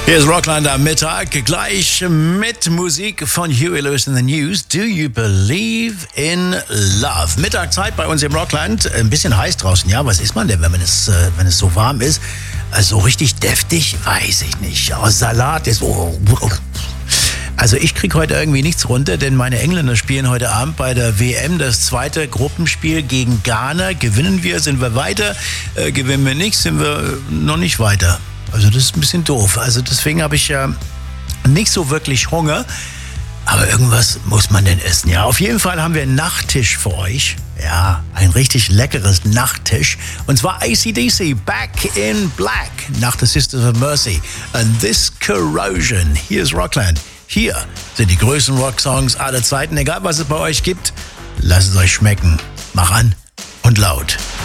Hier ist Rockland am Mittag, gleich mit Musik von Huey Lewis in the News. Do you believe in love? Mittagzeit bei uns im Rockland, ein bisschen heiß draußen, ja. Was ist man denn, wenn es so warm ist? Also richtig deftig, weiß ich nicht. Oh, Salat ist... Also ich kriege heute irgendwie nichts runter, denn meine Engländer spielen heute Abend bei der WM das zweite Gruppenspiel gegen Ghana. Gewinnen wir, sind wir weiter. Gewinnen wir nicht, sind wir noch nicht weiter. Also das ist ein bisschen doof. Also deswegen habe ich ja nicht so wirklich Hunger. Aber irgendwas muss man denn essen. Ja, auf jeden Fall haben wir einen Nachttisch für euch. Ja, ein richtig leckeres Nachttisch. Und zwar AC/DC, Back in Black, nach The Sisters of Mercy. And This Corrosion. Hier ist Rockland. Hier sind die größten Rocksongs aller Zeiten. Egal, was es bei euch gibt, lasst es euch schmecken. Mach an und laut.